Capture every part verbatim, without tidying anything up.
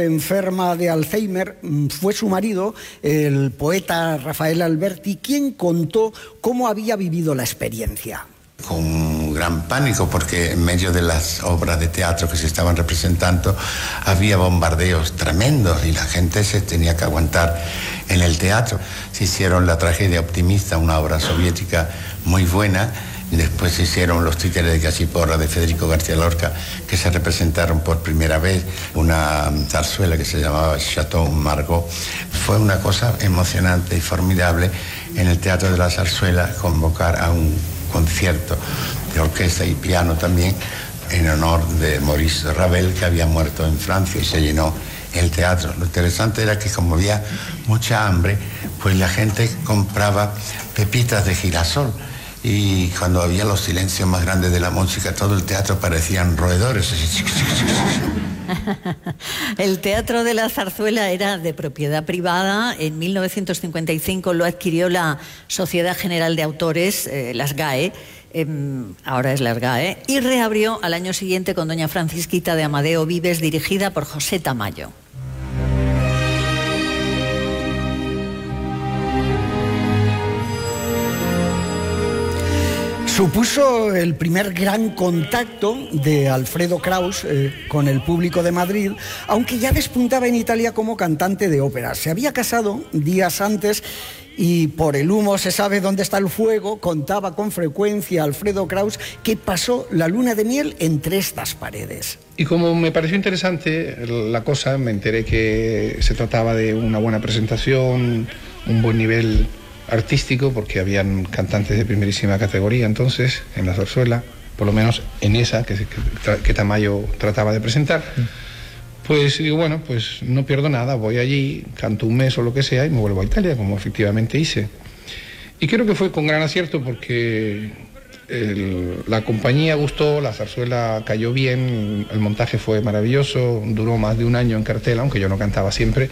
enferma de Alzheimer, fue su marido, el poeta Rafael Alberti, quien contó cómo había vivido la experiencia. Con un gran pánico, porque en medio de las obras de teatro que se estaban representando había bombardeos tremendos y la gente se tenía que aguantar en el teatro. Se hicieron La tragedia optimista, una obra soviética muy buena, y después se hicieron Los títeres de Cachiporra de Federico García Lorca, que se representaron por primera vez, una zarzuela que se llamaba Chateau Margaux. Fue una cosa emocionante y formidable en el Teatro de la Zarzuela convocar a un concierto de orquesta y piano también en honor de Maurice Ravel, que había muerto en Francia, y se llenó el teatro. Lo interesante era que como había mucha hambre, pues la gente compraba pepitas de girasol, y cuando había los silencios más grandes de la música, todo el teatro parecían roedores. El Teatro de la Zarzuela era de propiedad privada. En mil novecientos cincuenta y cinco lo adquirió la Sociedad General de Autores, eh, las GAE, eh, ahora es las GAE, y reabrió al año siguiente con Doña Francisquita de Amadeo Vives, dirigida por José Tamayo. Supuso el primer gran contacto de Alfredo Kraus eh, con el público de Madrid, aunque ya despuntaba en Italia como cantante de ópera. Se había casado días antes y por el humo se sabe dónde está el fuego. Contaba con frecuencia Alfredo Kraus que pasó la luna de miel entre estas paredes. Y como me pareció interesante la cosa, me enteré que se trataba de una buena presentación, un buen nivel artístico, porque habían cantantes de primerísima categoría entonces en la zarzuela, por lo menos en esa que, que, que Tamayo trataba de presentar. Pues digo, bueno, pues no pierdo nada, voy allí, canto un mes o lo que sea y me vuelvo a Italia, como efectivamente hice. Y creo que fue con gran acierto, porque el, la compañía gustó, la zarzuela cayó bien, el montaje fue maravilloso, duró más de un año en cartel, aunque yo no cantaba siempre.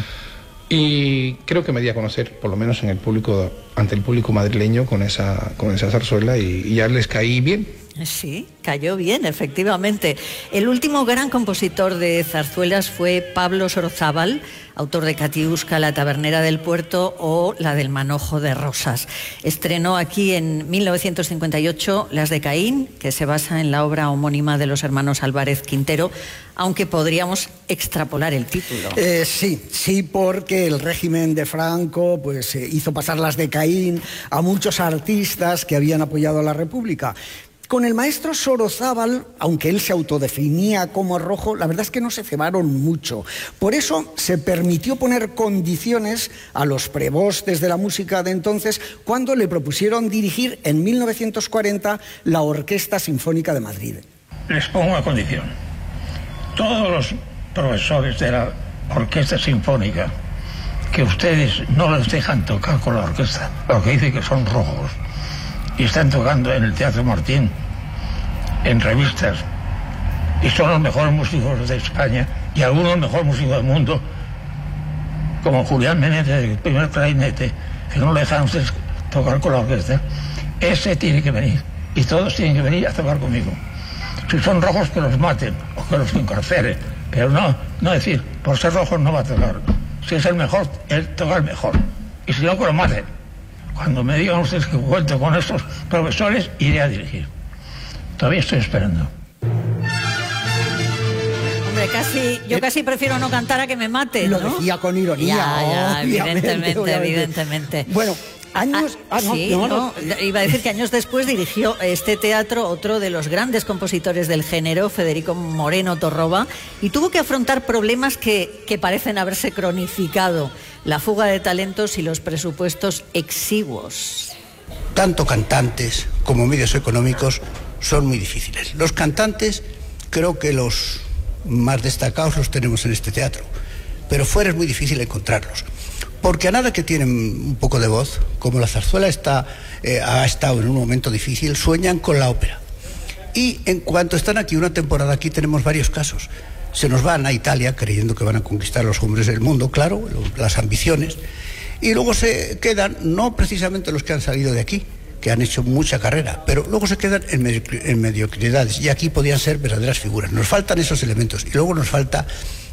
Y creo que me di a conocer, por lo menos en el público, ante el público madrileño, con esa, con esa zarzuela, y, y ya les caí bien. Sí, cayó bien, efectivamente. El último gran compositor de zarzuelas fue Pablo Sorozábal, autor de Catiusca, La tabernera del puerto o La del manojo de rosas. Estrenó aquí en mil novecientos cincuenta y ocho Las de Caín, que se basa en la obra homónima de los hermanos Álvarez Quintero, aunque podríamos extrapolar el título. Eh, sí, sí, porque el régimen de Franco pues, eh, hizo pasar Las de Caín a muchos artistas que habían apoyado a la República. Con el maestro Sorozábal, aunque él se autodefinía como rojo, la verdad es que no se cebaron mucho. Por eso se permitió poner condiciones a los prebostes de la música de entonces cuando le propusieron dirigir en mil novecientos cuarenta la Orquesta Sinfónica de Madrid. Les pongo una condición. Todos los profesores de la Orquesta Sinfónica que ustedes no les dejan tocar con la orquesta, porque dicen que son rojos, y están tocando en el Teatro Martín, en revistas, y son los mejores músicos de España y algunos los mejores músicos del mundo, como Julián Menéndez, el primer clarinete, que no le dejan a ustedes tocar con la orquesta. Ese tiene que venir, y todos tienen que venir a tocar conmigo. Si son rojos, que los maten o que los encarcelen, pero no, no decir, por ser rojos no va a tocar. Si es el mejor, él toca el mejor, y si no, que lo maten. Cuando me digan ustedes que cuento con estos profesores, iré a dirigir. Todavía estoy esperando. Hombre, casi, yo casi prefiero no cantar a que me maten, ¿no? Lo decía con ironía. Ya, ya, obviamente, evidentemente, obviamente. evidentemente. Bueno, años... Ah, ah, no, sí, no, no, no. iba a decir que años después dirigió este teatro otro de los grandes compositores del género, Federico Moreno Torroba, y tuvo que afrontar problemas que, que parecen haberse cronificado: la fuga de talentos y los presupuestos exiguos. Tanto cantantes como medios económicos son muy difíciles. Los cantantes, creo que los más destacados los tenemos en este teatro, pero fuera es muy difícil encontrarlos, porque a nada que tienen un poco de voz, como la zarzuela está, eh, ha estado en un momento difícil, sueñan con la ópera. Y en cuanto están aquí una temporada, aquí tenemos varios casos. Se nos van a Italia creyendo que van a conquistar a los hombres del mundo, claro, las ambiciones, y luego se quedan, no precisamente los que han salido de aquí, que han hecho mucha carrera, pero luego se quedan en, medio, en mediocridades, y aquí podían ser verdaderas figuras. Nos faltan esos elementos, y luego nos falta